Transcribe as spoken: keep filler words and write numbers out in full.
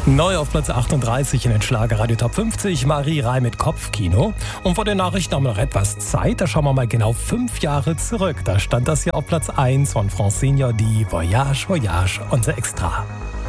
Neu auf Platz achtunddreißig in den Schlagerradio Top fünfzig, Marie Reim mit Kopfkino. Und vor den Nachrichten haben wir noch etwas Zeit. Da schauen wir mal genau fünf Jahre zurück. Da stand das hier auf Platz eins von Francine Jordi, Voyage, Voyage, unser Extra.